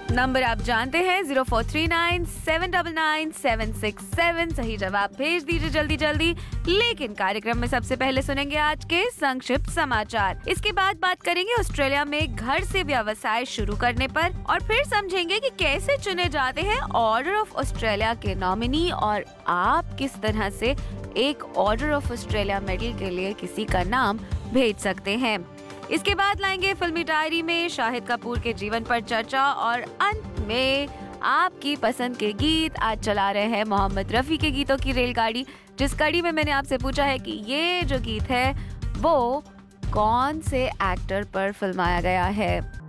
Number आप जानते हैं 0439799767। सही जवाब भेज दीजिए जल्दी जल्दी। लेकिन कार्यक्रम में सबसे पहले सुनेंगे आज के संक्षिप्त समाचार। इसके बाद बात करेंगे ऑस्ट्रेलिया में घर से व्यवसाय शुरू करने पर और फिर समझेंगे कि कैसे चुने जाते हैं ऑर्डर ऑफ ऑस्ट्रेलिया के नॉमिनी और आप किस तरह से एक ऑर्डर ऑफ ऑस्ट्रेलिया मेडल के लिए किसी का नाम भेज सकते हैं। इसके बाद लाएंगे फिल्मी डायरी में शाहिद कपूर के जीवन पर चर्चा और अंत में आपकी पसंद के गीत। आज चला रहे हैं मोहम्मद रफी के गीतों की रेलगाड़ी, जिस कड़ी में मैंने आपसे पूछा है कि ये जो गीत है वो कौन से एक्टर पर फिल्माया गया है।